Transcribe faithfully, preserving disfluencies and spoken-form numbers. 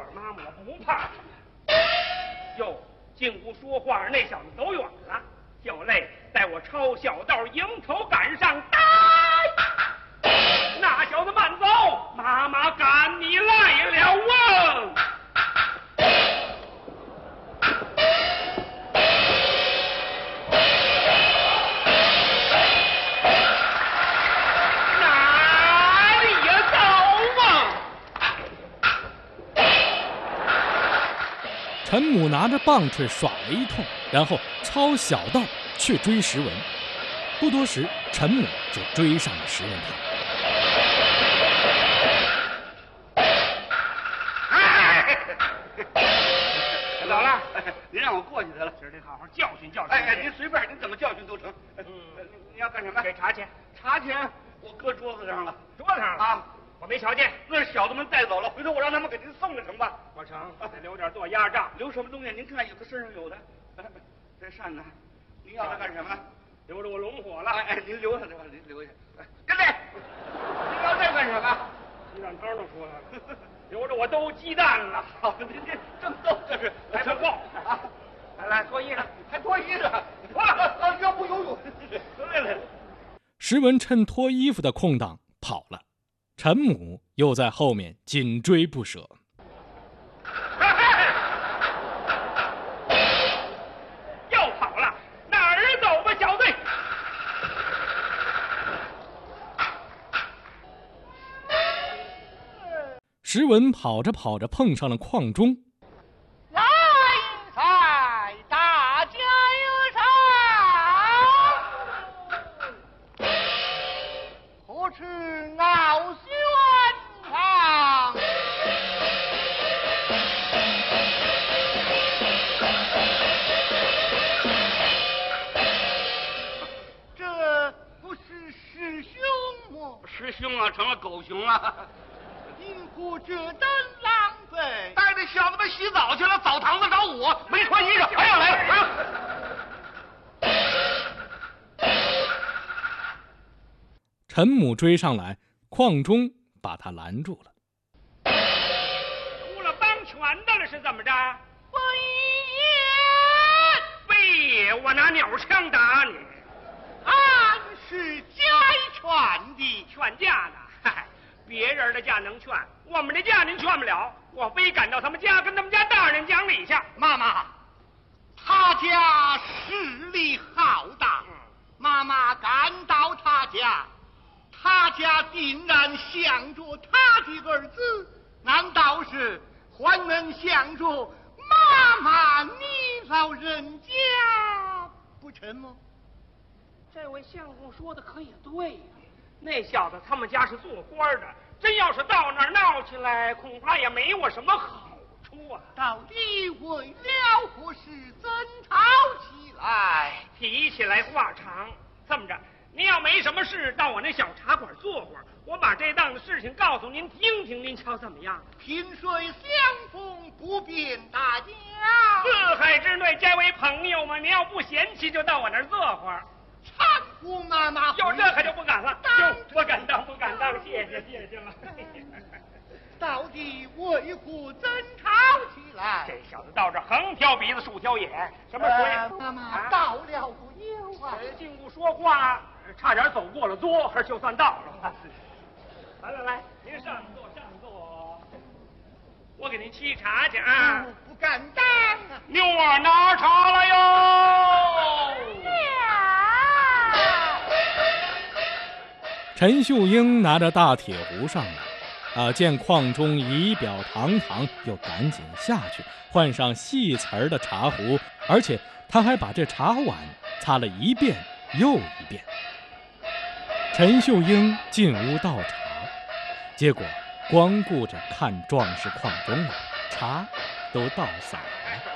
妈妈，我不怕。哟，净不说话，那小子走远了。小泪带我抄小道，迎头赶上，呆！那小子慢走，妈妈赶你来了啊！哪里呀走啊！ 陈母拿着棒槌耍了一通，然后抄小道去追石文。不多时，陈母就追上了石文堂。 老了， 您让我过去得了， 今儿得好好教训教训。 哎哎，您随便，您怎么教训都成。嗯，您要干什么？ 给茶钱。 茶钱我搁桌子上了。 桌子上了啊？我没瞧见。 那是小子们带走了，回头我让他们给您送了成吧？ 不成，得留点做压账。 留什么东西？您看，有的身上有的。这扇子，您要它干什么？ 留着我龙火了。 哎哎，您留下这吧，您留下。跟来，您要这干什么？ 鸡蛋汤都出来了。留着我兜鸡蛋了。 好，您这正逗这是， 来不够啊！来来，脱衣裳， 还脱衣裳，脱了啊！要不游泳？来来。 石文趁脱衣服的空档跑了，陈母又在后面紧追不舍。 又跑了，哪儿走吧，小子？ 石文跑着跑着碰上了邝中。 来在大家有赏，何处傲轩堂？这不是师兄吗？ 师兄啊，成了狗熊了。 因何这等狼狈？ 带着小子们洗澡去了，澡堂子找我，没穿衣裳，还要来了。 陈母追上来，邝中把他拦住了。 出了帮拳的了是怎么着？ 不非也，我拿鸟枪打你。 俺是家劝的， 劝架的。嗨，别人的家能劝，我们的家您劝不了。我非赶到他们家，跟他们家大人讲理去。 妈妈，他家势力浩大， 嗯、 妈妈赶到他家，他家定然想着他的儿子，难道是还能想着妈妈你老人家不成吗？ 这位相公说的可也对呀、啊，那小子他们家是做官的，真要是到那儿闹起来，恐怕也没我什么好处啊。 到底为了何事争吵起来？ 提起来话长，这么着，您要没什么事，到我那小茶馆坐会儿，我把这档子事情告诉您听听，您瞧怎么样？ 萍水相逢不便大家， 四海之内皆为朋友嘛，您要不嫌弃，就到我那儿坐会儿。 搀扶妈妈， 就这可就不敢了，就不敢当，不敢当，谢谢谢谢了。 到底为何争吵起来？ 这小子到这横挑鼻子竖挑眼，什么水？ 呃、妈妈到了不有啊？ 竟不说话，差点走过了桌，还就算到了。来来来，您上座上座，我给您沏茶去啊。 哦、不敢当啊！ 妞儿拿茶来哟。 陈秀英拿着大铁壶上来，啊，见邝中仪表堂堂，又赶紧下去换上细瓷儿的茶壶，而且他还把这茶碗擦了一遍又一遍。陈秀英进屋倒茶，结果光顾着看壮士邝中了，茶都倒洒了。